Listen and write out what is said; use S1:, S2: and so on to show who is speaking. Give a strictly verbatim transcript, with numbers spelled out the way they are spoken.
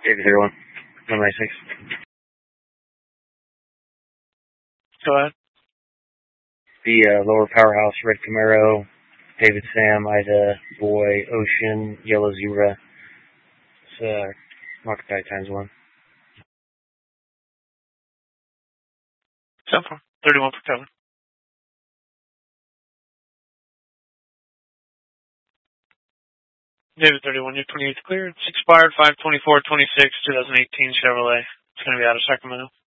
S1: David zero one, one ninety-six.
S2: Go ahead.
S1: The uh, lower powerhouse, red Camaro, David Sam, Ida, Boy, Ocean, Yellow Zebra. It's uh, market value times one.
S2: ten four, thirty-one per cover. David thirty-one, you're twenty-eight cleared. It's expired five twenty-four twenty-six, twenty eighteen Chevrolet. It's going to be out of Sacramento.